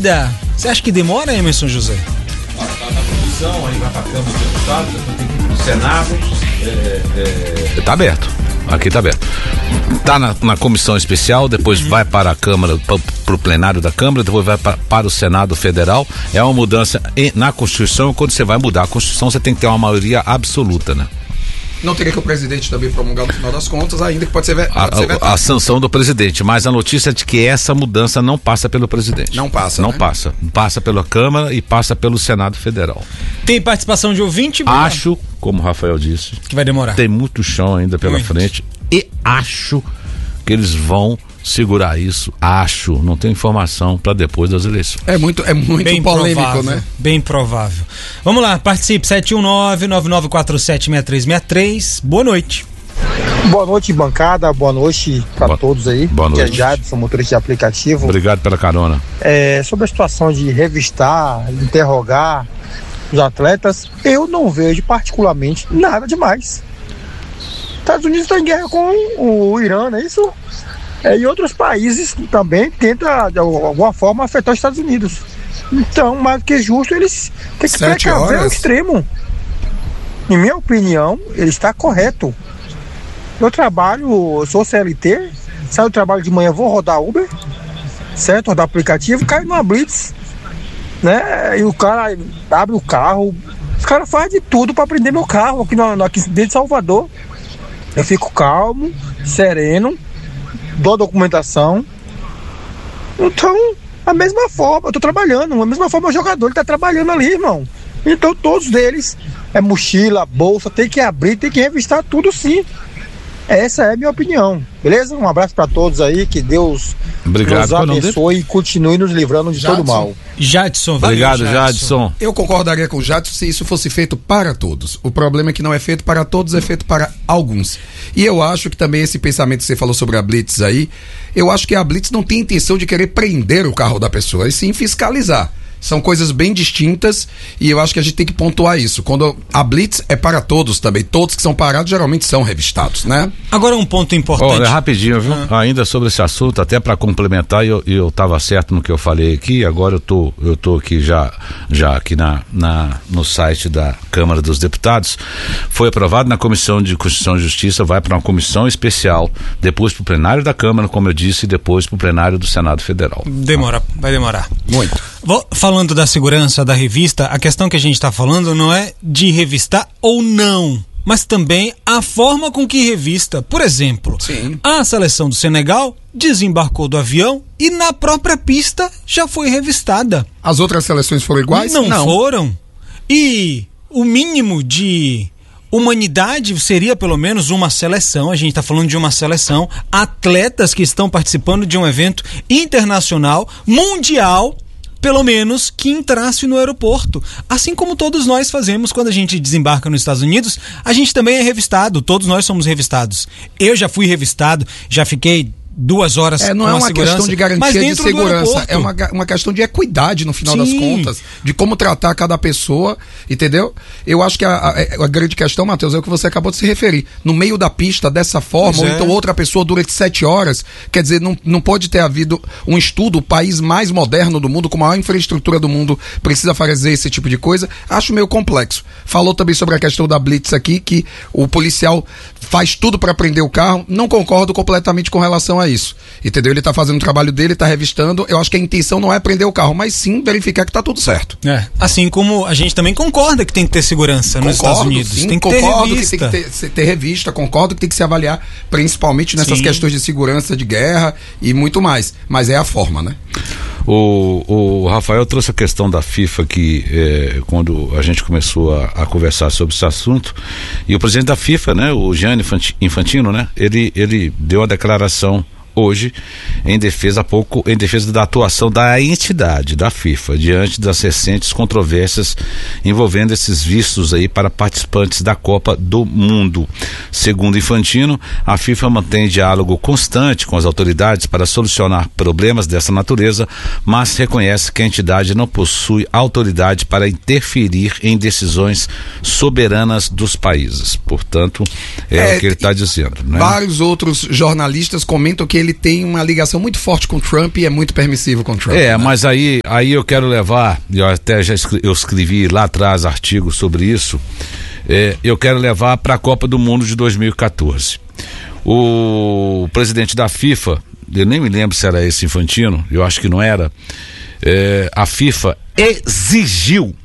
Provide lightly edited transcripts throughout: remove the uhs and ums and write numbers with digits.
ida. Você acha que demora, Emerson José? Tá na comissão, aí vai pra Câmara dos Deputados, depois tem que ir pro Senado. Tá aberto. Aqui tá aberto. Tá na comissão especial, depois vai para a Câmara, para o plenário da Câmara, depois vai para o Senado Federal. É uma mudança na Constituição. Quando você vai mudar a Constituição, você tem que ter uma maioria absoluta, né? Não teria que o presidente também promulgar no final das contas, ainda que pode ser vetado. A sanção do presidente, mas a notícia é de que essa mudança não passa pelo presidente. Não passa, Não né? passa. Passa pela Câmara e passa pelo Senado Federal. Tem participação de ouvinte? Acho, como o Rafael disse, que vai demorar. Tem muito chão ainda pela frente e acho que eles vão segurar isso, não tenho informação para depois das eleições. É muito bem polêmico, provável, né? Bem provável. Vamos lá, participe, 719-9947-6363. Boa noite. Boa noite, bancada, boa noite para todos aí. Boa noite. Que é Jadson, motorista de aplicativo. Obrigado pela carona. Sobre a situação de revistar, interrogar os atletas, eu não vejo particularmente nada demais. Estados Unidos está em guerra com o Irã, não é isso? E outros países também tentam, de alguma forma, afetar os Estados Unidos. Então, mais do que justo, eles têm que precaver ao extremo. Em minha opinião, ele está correto. Eu sou CLT, saio do trabalho de manhã, vou rodar Uber, certo? Rodar aplicativo, caio numa blitz, né? E o cara abre o carro, os caras fazem de tudo para prender meu carro aqui dentro de Salvador. Eu fico calmo, sereno, dou a documentação. Então, a mesma forma, eu tô trabalhando, a mesma forma o jogador, ele tá trabalhando ali, irmão. Então todos eles, mochila, bolsa, tem que abrir, tem que revistar tudo sim. Essa é a minha opinião, beleza? Um abraço para todos aí, que Deus nos abençoe e continue nos livrando de todo mal. Jadson, obrigado, Jadson. Eu concordaria com o Jadson se isso fosse feito para todos. O problema é que não é feito para todos, é feito para alguns. E eu acho que também esse pensamento que você falou sobre a Blitz aí, eu acho que a Blitz não tem intenção de querer prender o carro da pessoa, e sim fiscalizar. São coisas bem distintas e eu acho que a gente tem que pontuar isso. Quando a Blitz é para todos também. Todos que são parados geralmente são revistados, né? Agora um ponto importante. Rapidinho, viu? Ainda sobre esse assunto, até para complementar, eu estava certo no que eu falei aqui, agora eu tô aqui já aqui no site da Câmara dos Deputados. Foi aprovado na Comissão de Constituição e Justiça, vai para uma comissão especial, depois para o plenário da Câmara, como eu disse, e depois para o plenário do Senado Federal. Vai demorar. Muito. Falando da segurança da revista, a questão que a gente está falando não é de revistar ou não, mas também a forma com que revista. Por exemplo, a seleção do Senegal desembarcou do avião e na própria pista já foi revistada. As outras seleções foram iguais? Não foram. E o mínimo de humanidade seria pelo menos uma seleção, a gente está falando de uma seleção, atletas que estão participando de um evento internacional, mundial, pelo menos que entrasse no aeroporto. Assim como todos nós fazemos quando a gente desembarca nos Estados Unidos, a gente também é revistado, todos nós somos revistados. Eu já fui revistado, já fiquei 2 horas não é uma questão de garantia de segurança, é uma questão de equidade no final das contas, de como tratar cada pessoa, entendeu? Eu acho que a grande questão, Matheus, é o que você acabou de se referir, no meio da pista dessa forma, ou então outra pessoa durante 7 horas, quer dizer, não pode ter havido um estudo, o país mais moderno do mundo, com a maior infraestrutura do mundo, precisa fazer esse tipo de coisa, acho meio complexo. Falou também sobre a questão da Blitz aqui, que o policial faz tudo para prender o carro, não concordo completamente com relação a isso, entendeu? Ele tá fazendo o trabalho dele, tá revistando, eu acho que a intenção não é prender o carro, mas sim verificar que tá tudo certo. Assim como a gente também concorda que tem que ter segurança nos Estados Unidos. Sim, tem que concordo ter revista. Que tem que ter revista, concordo que tem que se avaliar, principalmente nessas questões de segurança, de guerra e muito mais, mas é a forma, né? O Rafael trouxe a questão da FIFA que quando a gente começou a conversar sobre esse assunto, e o presidente da FIFA, né, o Gianni Infantino, né, ele deu a declaração hoje em defesa da atuação da entidade da FIFA diante das recentes controvérsias envolvendo esses vistos aí para participantes da Copa do Mundo. Segundo Infantino, a FIFA mantém diálogo constante com as autoridades para solucionar problemas dessa natureza, mas reconhece que a entidade não possui autoridade para interferir em decisões soberanas dos países. Portanto, o que ele está dizendo, né? Vários outros jornalistas comentam que ele tem uma ligação muito forte com o Trump e é muito permissivo com o Trump. Né? Mas aí eu quero levar, eu até eu escrevi lá atrás artigos sobre isso, eu quero levar para a Copa do Mundo de 2014. O presidente da FIFA, eu nem me lembro se era esse Infantino, eu acho que não era, a FIFA exigiu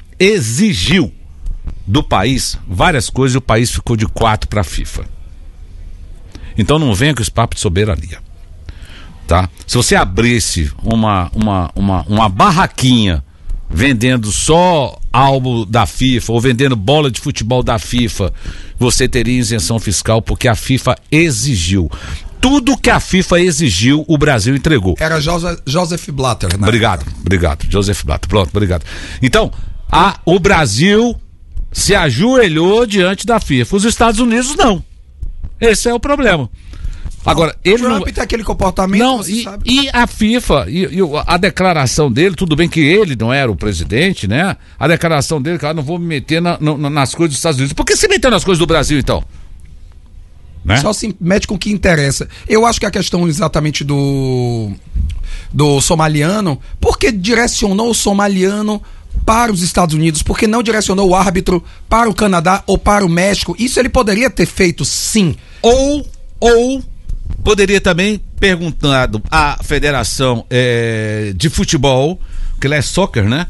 do país várias coisas e o país ficou de 4 para a FIFA. Então não venha com esse papo de soberania, tá? Se você abrisse uma barraquinha vendendo só álbum da FIFA ou vendendo bola de futebol da FIFA, você teria isenção fiscal porque a FIFA exigiu. Tudo que a FIFA exigiu, o Brasil entregou. Era Joseph Blatter, né? Obrigado, Joseph Blatter, pronto, obrigado. Então, o Brasil se ajoelhou diante da FIFA, os Estados Unidos não. Esse é o problema. Agora, ele Trump tem aquele comportamento, não, e a FIFA, a declaração dele, tudo bem que ele não era o presidente, né? A declaração dele, cara, não vou me meter nas coisas dos Estados Unidos. Por que se meteu nas coisas do Brasil, então? Né? Só se mete com o que interessa. Eu acho que a questão exatamente do somaliano, porque direcionou o somaliano para os Estados Unidos, porque não direcionou o árbitro para o Canadá ou para o México? Isso ele poderia ter feito, sim. Ou poderia também perguntado à Federação de Futebol, que ela é soccer, né?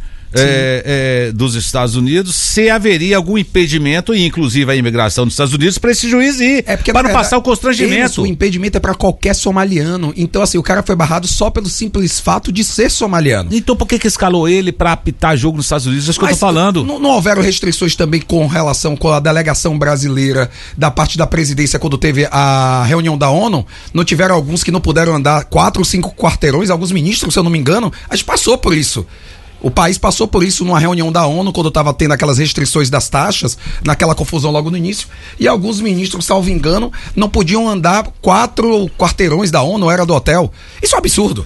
Dos Estados Unidos, se haveria algum impedimento, e inclusive a imigração dos Estados Unidos, para esse juiz ir, para não passar o constrangimento. O impedimento é para qualquer somaliano. Então, assim, o cara foi barrado só pelo simples fato de ser somaliano. Então, por que escalou ele para apitar jogo nos Estados Unidos? É isso que eu tô falando. Não houveram restrições também com relação com a delegação brasileira da parte da presidência quando teve a reunião da ONU? Não tiveram alguns que não puderam andar 4 ou 5 quarteirões? Alguns ministros, se eu não me engano, a gente passou por isso. O país passou por isso numa reunião da ONU, quando estava tendo aquelas restrições das taxas, naquela confusão logo no início, e alguns ministros, salvo engano, não podiam andar 4 quarteirões da ONU, era do hotel. Isso é um absurdo.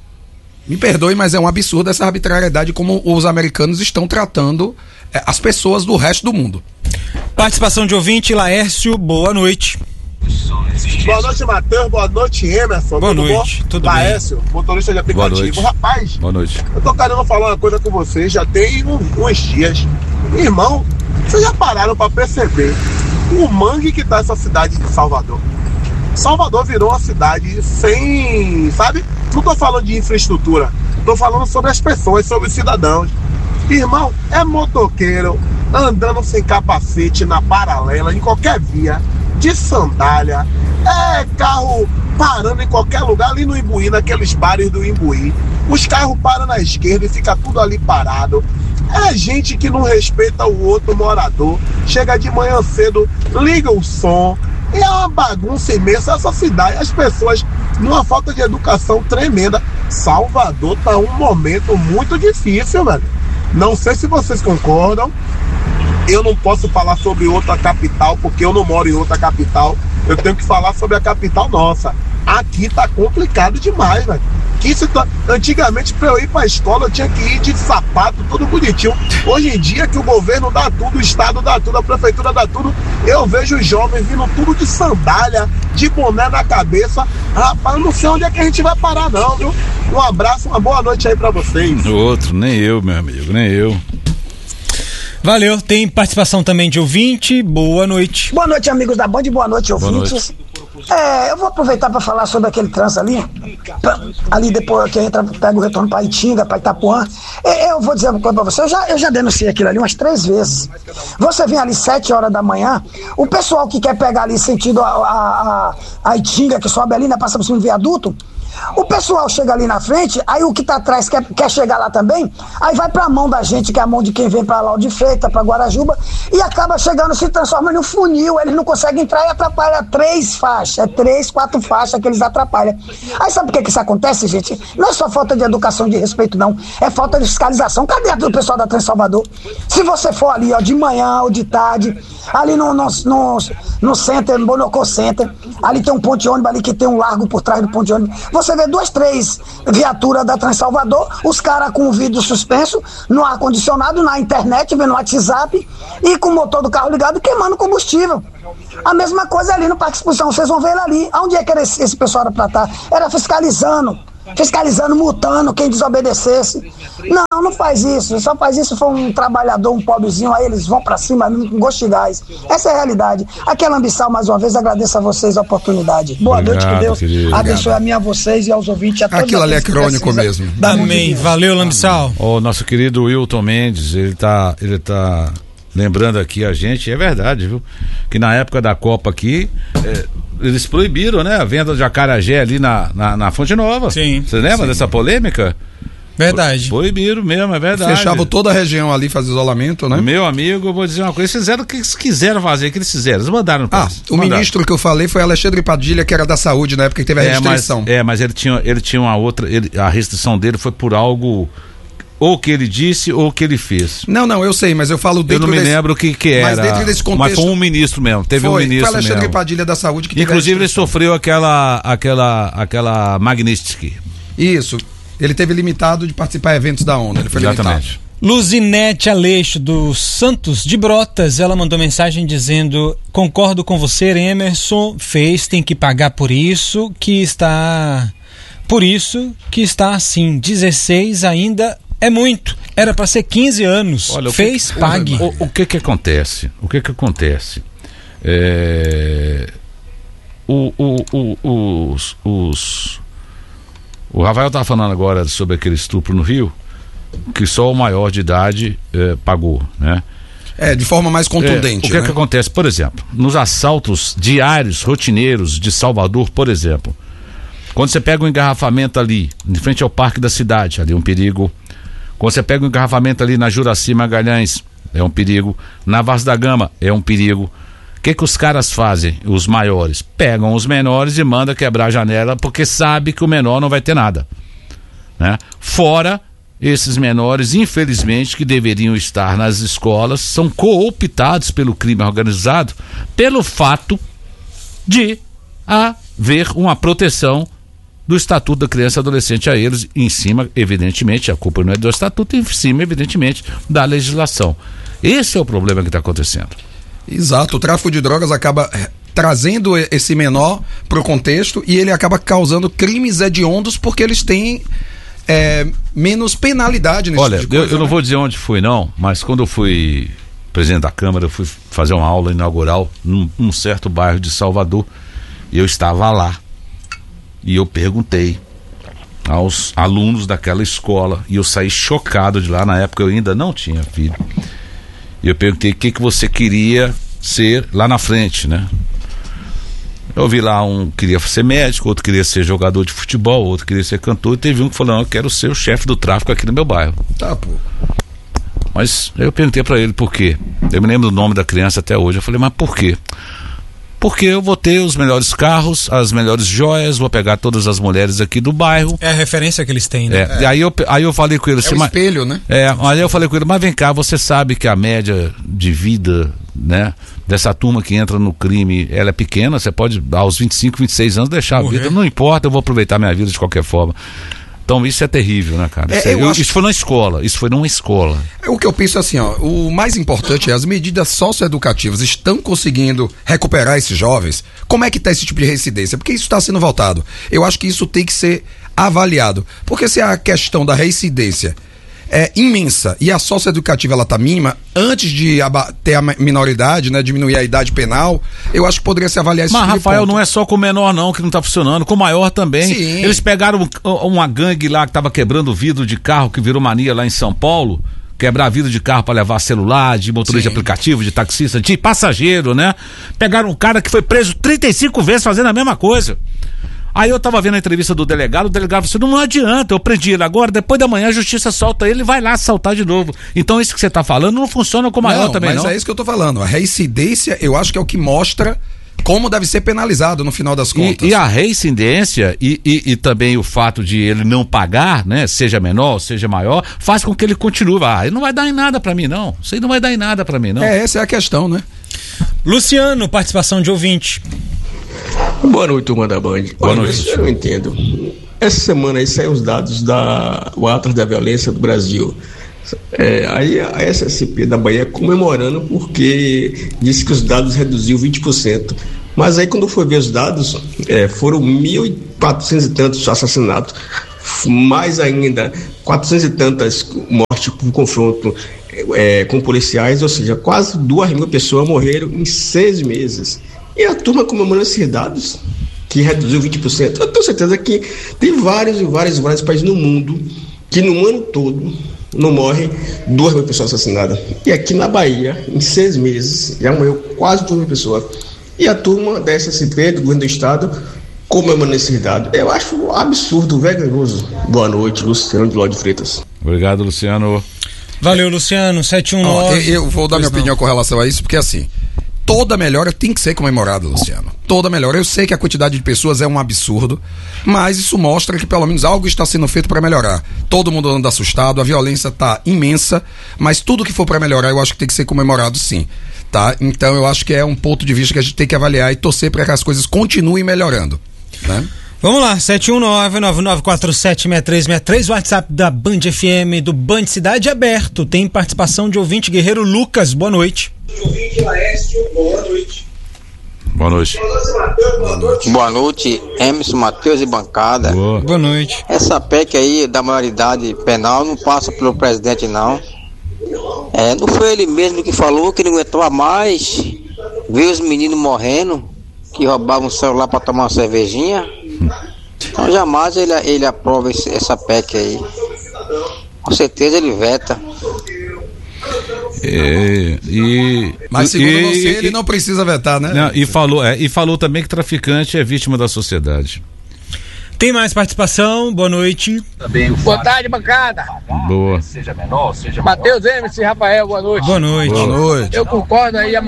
Me perdoe, mas é um absurdo essa arbitrariedade como os americanos estão tratando as pessoas do resto do mundo. Participação de ouvinte, Laércio, boa noite. Boa noite, Matheus. Boa noite, Emerson. Boa noite, tudo bem? Laércio, motorista de aplicativo. Rapaz, boa noite. Eu tô querendo falar uma coisa com vocês, já tem uns dias. Irmão, vocês já pararam pra perceber o mangue que tá essa cidade de Salvador? Salvador virou uma cidade sem, sabe? Não tô falando de infraestrutura, tô falando sobre as pessoas, sobre os cidadãos. Irmão, é motoqueiro andando sem capacete na paralela, em qualquer via, de sandália, carro parando em qualquer lugar, ali no Imbuí, naqueles bares do Imbuí, os carros param na esquerda e fica tudo ali parado. É gente que não respeita o outro morador, chega de manhã cedo, liga o som, é uma bagunça imensa essa cidade, as pessoas numa falta de educação tremenda. Salvador tá um momento muito difícil, velho. Não sei se vocês concordam. Eu não posso falar sobre outra capital, porque eu não moro em outra capital. Eu tenho que falar sobre a capital nossa. Aqui tá complicado demais, velho. Antigamente, pra eu ir pra escola, eu tinha que ir de sapato, tudo bonitinho. Hoje em dia, que o governo dá tudo, o estado dá tudo, a prefeitura dá tudo, eu vejo os jovens vindo tudo de sandália, de boné na cabeça. Rapaz, eu não sei onde é que a gente vai parar, não, viu? Um abraço, uma boa noite aí pra vocês. Nem eu, meu amigo, nem eu. Valeu, tem participação também de ouvinte, boa noite. Boa noite, amigos da Band, boa noite, ouvintes. Eu vou aproveitar para falar sobre aquele trânsito ali depois que entra, pega o retorno para Itinga, para Itapuã. Eu vou dizer uma coisa para você, eu já denunciei aquilo ali umas 3 vezes. Você vem ali 7 horas da manhã, o pessoal que quer pegar ali sentido a Itinga, que sobe ali, né, passa por cima do viaduto, o pessoal chega ali na frente, aí o que tá atrás quer chegar lá também, aí vai pra mão da gente, que é a mão de quem vem pra Lauro de Freitas, pra Guarajuba, e acaba chegando, se transforma em um funil, eles não conseguem entrar e atrapalha 3 faixas, 3, 4 faixas que eles atrapalham. Aí sabe por que isso acontece, gente? Não é só falta de educação, de respeito, não, é falta de fiscalização. Cadê o pessoal da Trans Salvador? Se você for ali, ó, de manhã ou de tarde, ali no Center, no Bonocô Center, ali tem um ponto de ônibus ali que tem um largo por trás do ponto de ônibus, você vê 2, 3 viaturas da Transalvador, os caras com o vidro suspenso, no ar-condicionado, na internet, vendo no WhatsApp, e com o motor do carro ligado, queimando combustível. A mesma coisa ali no Parque de Exposição, vocês vão ver ele ali. Onde é que era esse pessoal era pra estar? Era fiscalizando, multando quem desobedecesse. Não faz isso. Só faz isso foi um trabalhador, um pobrezinho, aí eles vão pra cima com gosto de gás. Essa é a realidade. Aqui é Lambissal, mais uma vez, agradeço a vocês a oportunidade. Boa noite, que Deus abençoe a mim, a vocês e aos ouvintes. A todos. Aquilo ali é crônico mesmo. Amém. Valeu, Lambissal. O nosso querido Wilton Mendes, ele tá lembrando aqui a gente, é verdade, viu? Que na época da Copa aqui, eles proibiram, né? A venda de acarajé ali na Fonte Nova. Sim. Você lembra dessa polêmica? Verdade. Proibiram mesmo, é verdade. Fechavam toda a região ali, fazer isolamento, né? Meu amigo, eu vou dizer uma coisa, eles fizeram o que eles quiseram fazer, o que eles fizeram, eles mandaram pra eles. Ministro que eu falei foi Alexandre Padilha, que era da saúde na época que teve a restrição. Mas ele tinha uma outra, a restrição dele foi por algo, ou que ele disse, ou que ele fez. Não, eu sei, mas eu falo dentro Eu não me lembro o que era. Mas dentro desse contexto. Mas foi um ministro mesmo, teve um ministro foi Alexandre mesmo. Padilha da saúde que teve inclusive ele sofreu aquela Magnitsky. Isso. Ele teve limitado de participar de eventos da ONU. Ele foi Exatamente. limitado. Luzinete Aleixo dos Santos de Brotas, ela mandou mensagem dizendo: concordo com você, Emerson, tem que pagar por isso que está assim. 16 ainda é muito, era para ser 15 anos. Olha, pague. O que acontece? O Rafael estava falando agora sobre aquele estupro no Rio, que só o maior de idade pagou, né? De forma mais contundente. O que acontece, por exemplo, nos assaltos diários, rotineiros de Salvador, por exemplo, quando você pega um engarrafamento ali, em frente ao Parque da Cidade, ali é um perigo. Quando você pega um engarrafamento ali na Juraci Magalhães, é um perigo. Na Vasco da Gama, é um perigo. O que os caras fazem, os maiores? Pegam os menores e mandam quebrar a janela porque sabe que o menor não vai ter nada, né? Fora esses menores, infelizmente, que deveriam estar nas escolas, são cooptados pelo crime organizado pelo fato de haver uma proteção do Estatuto da Criança e Adolescente a eles, em cima, evidentemente, a culpa não é do Estatuto, em cima, evidentemente, da legislação. Esse é o problema que está acontecendo. Exato, o tráfico de drogas acaba trazendo esse menor para o contexto e ele acaba causando crimes hediondos porque eles têm menos penalidade nesse tipo de coisa. Eu não vou dizer onde fui não, mas quando eu fui presidente da Câmara, eu fui fazer uma aula inaugural num certo bairro de Salvador e eu estava lá e eu perguntei aos alunos daquela escola e eu saí chocado de lá. Na época eu ainda não tinha filho. E eu perguntei o que você queria ser lá na frente, né? Eu vi lá um queria ser médico, outro queria ser jogador de futebol, outro queria ser cantor, e teve um que falou: não, eu quero ser o chefe do tráfico aqui no meu bairro. Tá, pô. Mas eu perguntei pra ele por quê. Eu me lembro do nome da criança até hoje. Eu falei: mas por quê? Porque eu vou ter os melhores carros, as melhores joias, vou pegar todas as mulheres aqui do bairro. É a referência que eles têm, né? E aí eu falei com ele assim, um espelho, né? Aí eu falei com ele: mas vem cá, você sabe que a média de vida, né, dessa turma que entra no crime, ela é pequena, você pode aos 25, 26 anos deixar a vida, não importa, eu vou aproveitar minha vida de qualquer forma. Então isso é terrível, né, cara? Isso foi numa escola. O que eu penso assim, o mais importante é as medidas socioeducativas estão conseguindo recuperar esses jovens. Como é que está esse tipo de reincidência? Porque isso está sendo voltado. Eu acho que isso tem que ser avaliado. Porque se a questão da reincidência é imensa e a socioeducativa ela tá mínima, antes de ter a minoridade, né, diminuir a idade penal, eu acho que poderia se avaliar esse tipo de ponto. Mas, Rafael, não é só com o menor não que não tá funcionando, com o maior também. Sim. Eles pegaram uma gangue lá que tava quebrando vidro de carro, que virou mania lá em São Paulo, quebrar vidro de carro para levar celular, de motorista de aplicativo, de taxista, de passageiro, né? Pegaram um cara que foi preso 35 vezes fazendo a mesma coisa. Aí eu tava vendo a entrevista do delegado, o delegado falou: não adianta, eu prendi ele agora, depois da manhã a justiça solta ele, vai lá assaltar de novo. Então isso que você tá falando não funciona com o maior também, não? Mas é isso que eu tô falando, a reincidência eu acho que é o que mostra como deve ser penalizado no final das contas. E a reincidência e também o fato de ele não pagar, né, seja menor, seja maior, faz com que ele continue. Ele não vai dar em nada pra mim, não. Isso aí não vai dar em nada pra mim, não. Essa é a questão, né? Luciano, participação de ouvinte. Boa noite, turma da Band. Boa noite. Eu não entendo. essa semana aí saíram os dados do Atlas da Violência do Brasil. Aí a SSP da Bahia comemorando porque disse que os dados reduziu 20%. Mas aí quando foi ver os dados, foram 1.400 e tantos assassinatos, mais ainda 400 e tantas mortes por confronto com policiais, ou seja, quase 2.000 pessoas morreram em 6 meses. E a turma comemorando esses dados, que reduziu 20%. Eu tenho certeza que tem vários países no mundo que no ano todo não morrem 2.000 pessoas assassinadas. E aqui na Bahia, em 6 meses, já morreu quase 2.000 pessoas. E a turma da SSP, do governo do estado, comemorando esses dados. Eu acho absurdo, vergonhoso. Boa noite, Luciano de Lorde Freitas. Obrigado, Luciano. Valeu, Luciano, 719. Eu vou dar minha opinião com relação a isso, porque assim, toda melhora tem que ser comemorada, Luciano. Toda melhora. Eu sei que a quantidade de pessoas é um absurdo, mas isso mostra que pelo menos algo está sendo feito para melhorar. Todo mundo anda assustado, a violência está imensa, mas tudo que for para melhorar eu acho que tem que ser comemorado sim. Tá? Então eu acho que é um ponto de vista que a gente tem que avaliar e torcer para que as coisas continuem melhorando, né? Vamos lá, 719-9947-6363, WhatsApp da Band FM, do Band Cidade aberto. Tem participação de ouvinte Guerreiro Lucas, boa noite. Boa noite. Boa noite, Emerson, Matheus e bancada. Boa noite. Essa PEC aí da maioridade penal não passa pelo presidente não. Não foi ele mesmo que falou que não aguentava mais ver os meninos morrendo, que roubavam o celular para tomar uma cervejinha. Então jamais ele aprova essa PEC aí. Com certeza ele veta. Mas segundo você, ele não precisa vetar, né? Não, e falou também que traficante é vítima da sociedade. Tem mais participação? Boa noite. Boa tarde, bancada. Boa. Matheus, Emerson e Rafael, boa noite. Boa noite. Boa noite. Eu concordo aí, a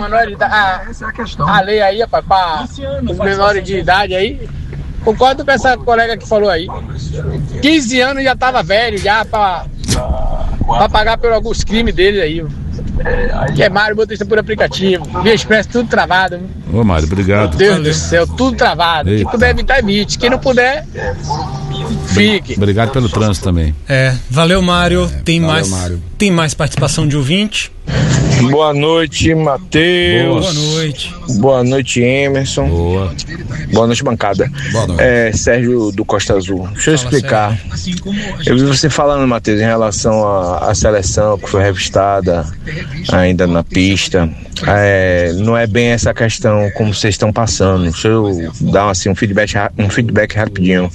lei aí, rapaz, para os menores de idade aí. Concordo com essa colega que falou aí. 15 anos já tava velho, já pra pagar por alguns crimes dele aí. Que é Mário, motorista por aplicativo. Via Expresso, tudo travado. Ô Mário, obrigado. Meu Deus do céu, tudo travado. Quem puder evitar, evite. Quem não puder, fique. Obrigado pelo trânsito também. Valeu, Mário. Tem mais participação de ouvinte? Boa noite, Matheus. Boa noite. Boa noite, Emerson. Boa noite, bancada. Boa noite. Sérgio do Costa Azul. Deixa eu explicar. Eu vi você falando, Matheus, em relação à seleção que foi revistada ainda na pista. Não é bem essa questão como vocês estão passando. Deixa eu dar assim, um feedback rapidinho.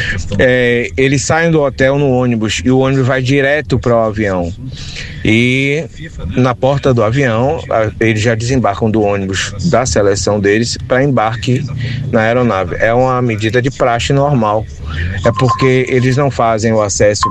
Eles saem do hotel no ônibus e o ônibus vai direto para o avião. E na porta do avião, eles já desembarcam do ônibus da seleção deles para embarque na aeronave. É uma medida de praxe normal. É porque eles não fazem o acesso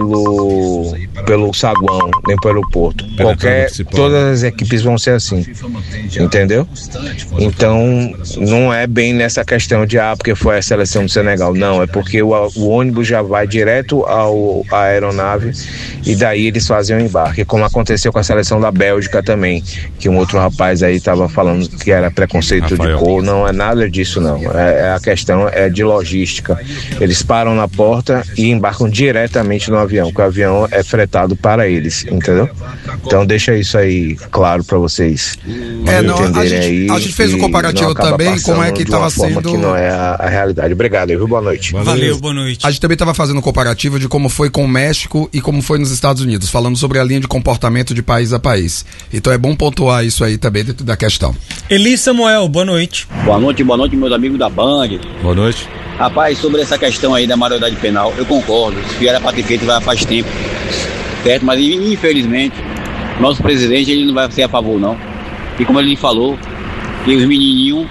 pelo saguão, nem pelo aeroporto. Todas as equipes vão ser assim. Entendeu? Então, não é bem nessa questão de porque foi a seleção do Senegal. Não, é porque o ônibus já vai direto à aeronave e daí eles fazem o embarque. Como aconteceu com a seleção da Bélgica também, que um outro rapaz aí estava falando que era preconceito de cor. Não é nada disso, não. A questão é de logística. Eles param na porta e embarcam diretamente no avião, porque o avião é fretado para eles, entendeu? Então deixa isso aí claro para vocês entenderem a gente fez um comparativo também como é que estava sendo, que não é a realidade. Obrigado, viu? Boa noite. Valeu, boa noite. A gente também estava fazendo um comparativo de como foi com o México e como foi nos Estados Unidos, falando sobre a linha de comportamento de país a país. Então é bom pontuar isso aí também dentro da questão. Eli Samuel, boa noite. Boa noite, meus amigos da Band. Boa noite. Rapaz, sobre essa questão aí da maioridade penal, eu concordo. Se era para ter feito, já faz tempo. Certo? Mas infelizmente, nosso presidente ele não vai ser a favor, não. E como ele falou, que os menininhos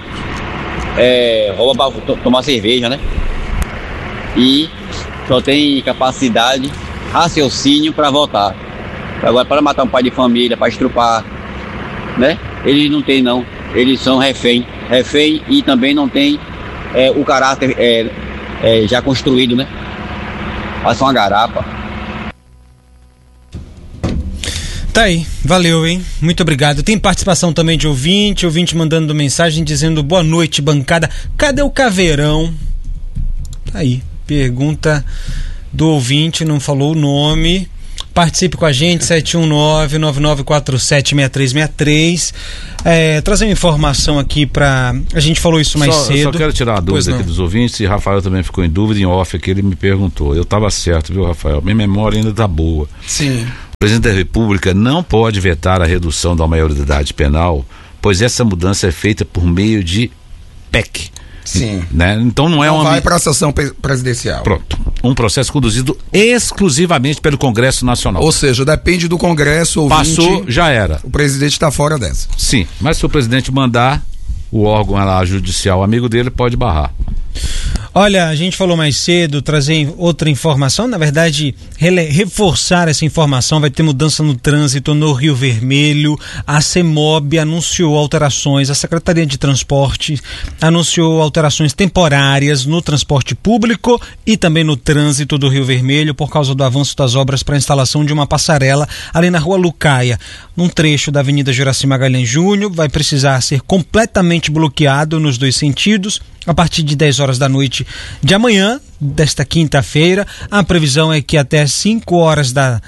roubam para tomar cerveja, né? E só tem capacidade, raciocínio para votar. Agora, para matar um pai de família, para estrupar, né? Eles não tem, não. Eles são refém e também não tem o caráter já construído, né? Passa uma garapa. Tá aí, valeu, hein? Muito obrigado. Tem participação também de ouvinte mandando mensagem dizendo boa noite, bancada. Cadê o caveirão? Tá aí. Pergunta do ouvinte, não falou o nome. Participe com a gente, 719-9947-6363. Trazer uma informação aqui pra... A gente falou isso mais cedo. Só quero tirar a dúvida aqui dos ouvintes, e Rafael também ficou em dúvida, em off aqui, ele me perguntou. Eu estava certo, viu, Rafael? Minha memória ainda tá boa. Sim. O presidente da República não pode vetar a redução da maioridade penal, pois essa mudança é feita por meio de PEC. Sim. Né? Então não vai para a sessão presidencial. Pronto. Um processo conduzido exclusivamente pelo Congresso Nacional. Ou seja, depende do Congresso. Ouvinte, passou, já era. O presidente está fora dessa. Sim, mas se o presidente mandar, o órgão lá judicial amigo dele pode barrar. Olha, a gente falou mais cedo, trazer outra informação, na verdade, reforçar essa informação. Vai ter mudança no trânsito no Rio Vermelho. A CEMOB anunciou alterações, a Secretaria de Transporte anunciou alterações temporárias no transporte público e também no trânsito do Rio Vermelho por causa do avanço das obras para a instalação de uma passarela ali na Rua Lucaia. Num trecho da Avenida Juraci Magalhães Júnior, vai precisar ser completamente bloqueado nos dois sentidos. A partir de 10 horas da noite de amanhã, desta quinta-feira, a previsão é que até 5 horas da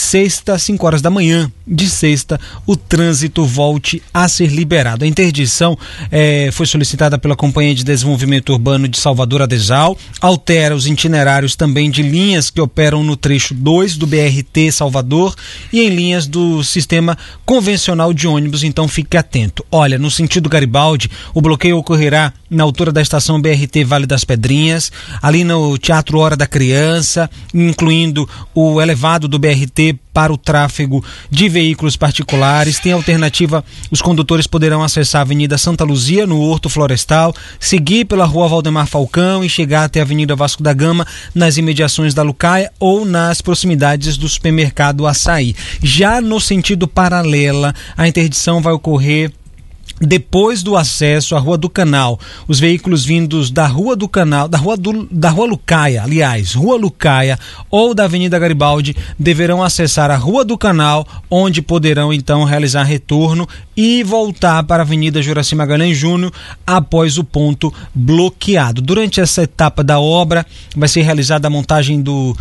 manhã de sexta, o trânsito volte a ser liberado. A interdição foi solicitada pela Companhia de Desenvolvimento Urbano de Salvador, Adesal, altera os itinerários também de linhas que operam no trecho 2 do BRT Salvador e em linhas do sistema convencional de ônibus, então fique atento. Olha, no sentido Garibaldi, o bloqueio ocorrerá na altura da estação BRT Vale das Pedrinhas, ali no Teatro Hora da Criança, incluindo o elevado do BRT para o tráfego de veículos particulares. Tem alternativa, os condutores poderão acessar a Avenida Santa Luzia, no Horto Florestal, seguir pela Rua Valdemar Falcão e chegar até a Avenida Vasco da Gama, nas imediações da Lucaia ou nas proximidades do supermercado Açaí. Já no sentido paralela, a interdição vai ocorrer depois do acesso à Rua do Canal. Os veículos vindos da Rua do Canal, da Rua Lucaia, aliás, Rua Lucaia ou da Avenida Garibaldi, deverão acessar a Rua do Canal, onde poderão então realizar retorno e voltar para a Avenida Juraci Magalhães Júnior após o ponto bloqueado. Durante essa etapa da obra vai ser realizada a montagem do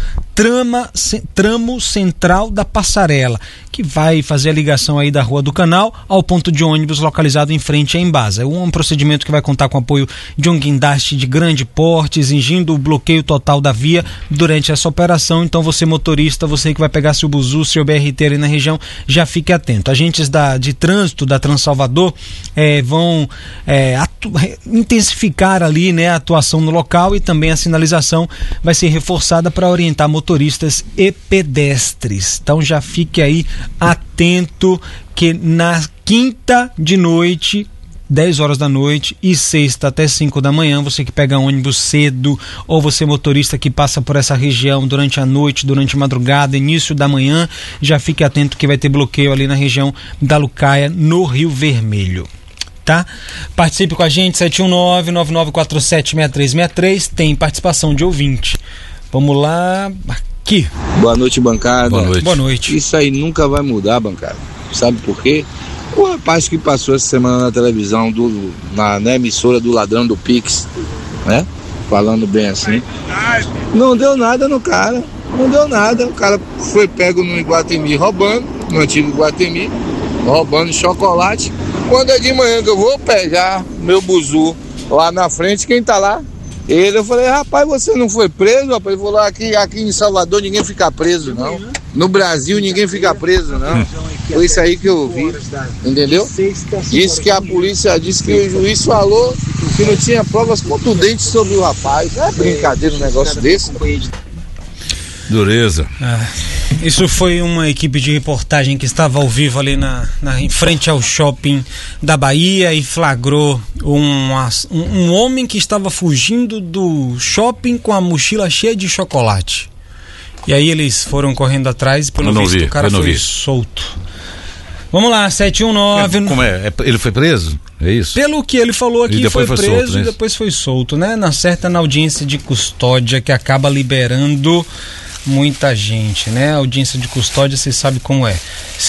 tramo central da passarela, que vai fazer a ligação aí da Rua do Canal ao ponto de ônibus localizado em frente à Embasa. É um procedimento que vai contar com o apoio de um guindaste de grande porte, exigindo o bloqueio total da via durante essa operação. Então você motorista, você que vai pegar seu buzu, seu BRT ali na região, já fique atento. Agentes de trânsito da Transalvador vão intensificar ali, né, a atuação no local, e também a sinalização vai ser reforçada para orientar motoristas e pedestres. Então já fique aí atento que na quinta de noite, 10 horas da noite, e sexta até 5 da manhã, você que pega ônibus cedo, ou você motorista que passa por essa região durante a noite, durante a madrugada, início da manhã, já fique atento que vai ter bloqueio ali na região da Lucaia, no Rio Vermelho. Tá? Participe com a gente, 719-9947-6363, tem participação de ouvinte. Vamos lá, aqui. Boa noite, bancada. Boa noite. Boa noite. Isso aí nunca vai mudar, bancada. Sabe por quê? O rapaz que passou essa semana na televisão, na emissora do ladrão do Pix, né? Falando bem assim. Não deu nada no cara. Não deu nada. O cara foi pego no Iguatemi roubando, no antigo Iguatemi, roubando chocolate. Quando é de manhã que eu vou pegar meu buzu lá na frente, quem tá lá? Ele, eu falei, rapaz, você não foi preso? Rapaz? Ele falou, aqui em Salvador ninguém fica preso, não. No Brasil ninguém fica preso, não. Foi isso aí que eu ouvi, entendeu? Disse que a polícia, disse que o juiz falou que não tinha provas contundentes sobre o rapaz. É brincadeira um negócio desse. Dureza. Isso foi uma equipe de reportagem que estava ao vivo ali em frente ao shopping da Bahia e flagrou um homem que estava fugindo do shopping com a mochila cheia de chocolate. E aí eles foram correndo atrás e pelo visto o cara foi solto. Vamos lá, 719... Como é? Ele foi preso? É isso? Pelo que ele falou aqui, foi preso solto, e depois foi solto, né? Na audiência de custódia que acaba liberando muita gente, né? Audiência de custódia, vocês sabem como é.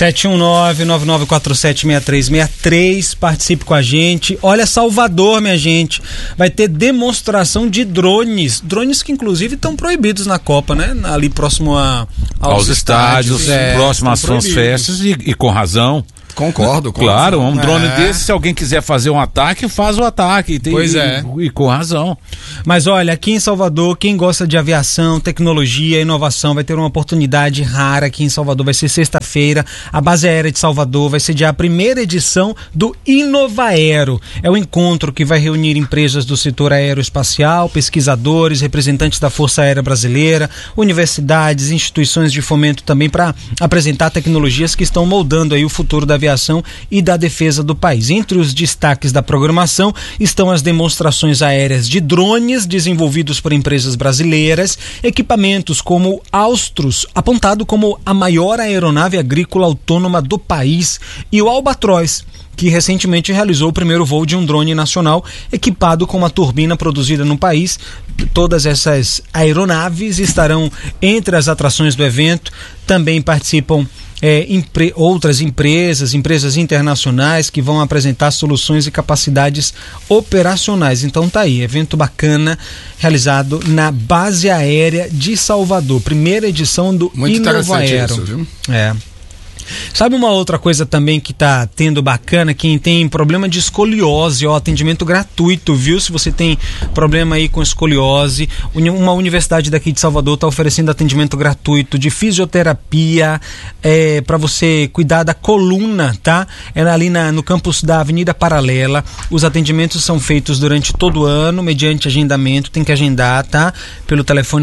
719-9947-6363, participe com a gente. Olha, Salvador, minha gente, vai ter demonstração de drones que inclusive estão proibidos na Copa, né? Ali próximo aos estádios, próximo às suas festas e com razão. Concordo. Claro, um drone desse, se alguém quiser fazer um ataque, faz o ataque. E com razão. Mas olha, aqui em Salvador, quem gosta de aviação, tecnologia, inovação, vai ter uma oportunidade rara aqui em Salvador. Vai ser sexta-feira, a Base Aérea de Salvador vai sediar a primeira edição do Inovaero. É um encontro que vai reunir empresas do setor aeroespacial, pesquisadores, representantes da Força Aérea Brasileira, universidades, instituições de fomento também, para apresentar tecnologias que estão moldando aí o futuro da aviação e da defesa do país. Entre os destaques da programação estão as demonstrações aéreas de drones desenvolvidos por empresas brasileiras, equipamentos como o Austros, apontado como a maior aeronave agrícola autônoma do país, e o Albatroz, que recentemente realizou o primeiro voo de um drone nacional equipado com uma turbina produzida no país. Todas essas aeronaves estarão entre as atrações do evento. Também participam outras empresas internacionais que vão apresentar soluções e capacidades operacionais. Então tá aí, evento bacana realizado na Base Aérea de Salvador, primeira edição do Inovaero. Isso, viu? Sabe uma outra coisa também que tá tendo bacana? Quem tem problema de escoliose, atendimento gratuito, viu? Se você tem problema aí com escoliose, uma universidade daqui de Salvador tá oferecendo atendimento gratuito de fisioterapia para você cuidar da coluna, tá? É ali no campus da Avenida Paralela. Os atendimentos são feitos durante todo o ano, mediante agendamento, tem que agendar, tá? Pelo telefone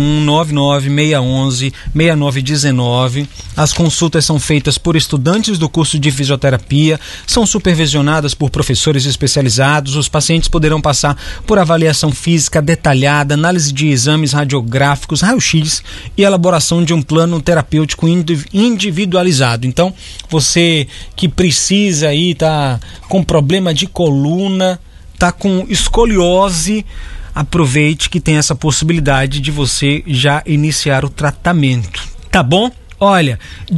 71-99-611-6919. As consultas são feitas por estudantes do curso de fisioterapia, são supervisionadas por professores especializados. Os pacientes poderão passar por avaliação física detalhada, análise de exames radiográficos, raio-x e elaboração de um plano terapêutico individualizado. Então, você que precisa aí, tá com problema de coluna, tá com escoliose, aproveite que tem essa possibilidade de você já iniciar o tratamento, tá bom? Olha,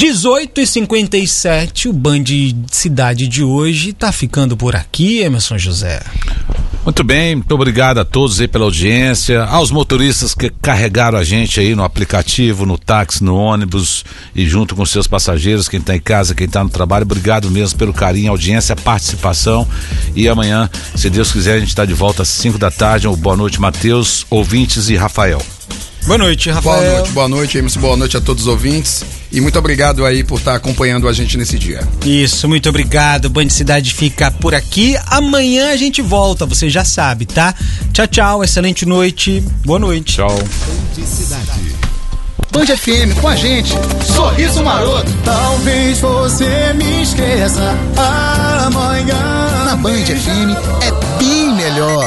18h57, o Band Cidade de hoje tá ficando por aqui, Emerson José. Muito bem, muito obrigado a todos aí pela audiência, aos motoristas que carregaram a gente aí no aplicativo, no táxi, no ônibus e junto com seus passageiros, quem tá em casa, quem tá no trabalho, obrigado mesmo pelo carinho, audiência, participação. E amanhã, se Deus quiser, a gente tá de volta às 5 da tarde. Boa noite, Matheus, ouvintes e Rafael. Boa noite, Rafael. Boa noite, Emerson. Boa noite a todos os ouvintes. E muito obrigado aí por estar acompanhando a gente nesse dia. Isso, muito obrigado. Band Cidade fica por aqui. Amanhã a gente volta, você já sabe, tá? Tchau, tchau. Excelente noite. Boa noite. Tchau. Band Cidade. Band FM com a gente. Sorriso Maroto. Talvez você me esqueça amanhã. Na Band FM é bem melhor.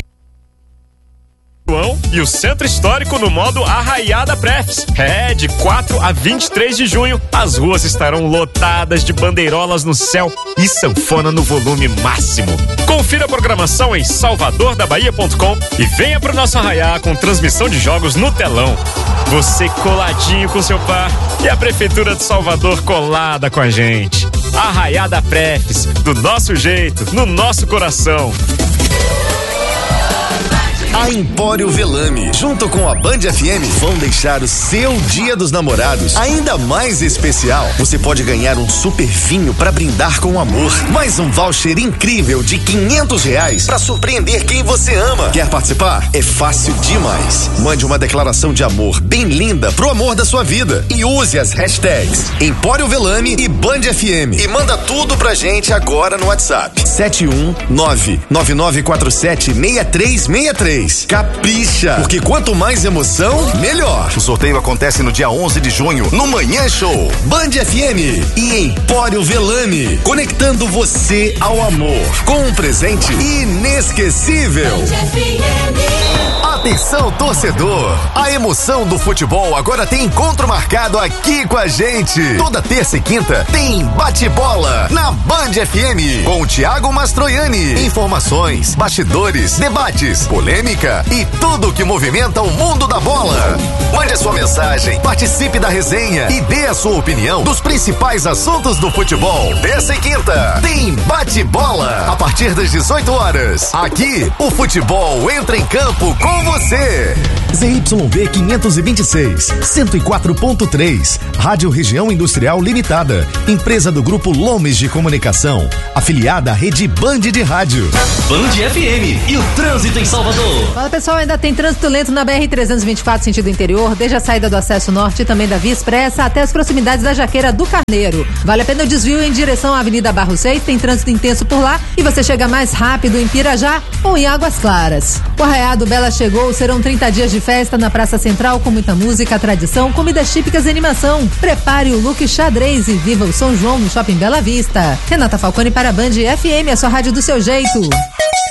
E o Centro Histórico no modo Arraiada Prefs. De 4 a 23 de junho, as ruas estarão lotadas de bandeirolas no céu e sanfona no volume máximo. Confira a programação em salvadordabahia.com e venha pro nosso Arraiá com transmissão de jogos no telão. Você coladinho com seu par e a Prefeitura de Salvador colada com a gente. Arraiada Prefs, do nosso jeito, no nosso coração. A Empório Velame, junto com a Band FM, vão deixar o seu Dia dos Namorados ainda mais especial. Você pode ganhar um super vinho para brindar com amor, mais um voucher incrível de R$500 para surpreender quem você ama. Quer participar? É fácil demais. Mande uma declaração de amor bem linda pro amor da sua vida e use as hashtags Empório Velame e Band FM e manda tudo pra gente agora no WhatsApp 71999476363. Capricha, porque quanto mais emoção, melhor. O sorteio acontece no dia 11 de junho, no Manhã Show, Band FM e Empório Velame, conectando você ao amor com um presente inesquecível. Atenção, torcedor! A emoção do futebol agora tem encontro marcado aqui com a gente. Toda terça e quinta tem bate-bola na Band FM com o Thiago Mastroianni. Informações, bastidores, debates, polêmica e tudo que movimenta o mundo da bola. Mande a sua mensagem, participe da resenha e dê a sua opinião dos principais assuntos do futebol. Terça e quinta tem bate-bola a partir das 18 horas. Aqui, o futebol entra em campo com você. ZYV 526, 104.3, Rádio Região Industrial Limitada, empresa do Grupo Lomes de Comunicação, afiliada à Rede Band de Rádio. Band FM e o trânsito em Salvador. Fala pessoal, ainda tem trânsito lento na BR-324 sentido interior, desde a saída do acesso norte e também da Via Expressa até as proximidades da Jaqueira do Carneiro. Vale a pena o desvio em direção à Avenida Barros Reis, tem trânsito intenso por lá e você chega mais rápido em Pirajá ou em Águas Claras. O Arraiado Bela chegou, serão 30 dias de festa na Praça Central com muita música, tradição, comidas típicas e animação. Prepare o look xadrez e viva o São João no Shopping Bela Vista. Renata Falcone para a Band FM, a sua rádio do seu jeito.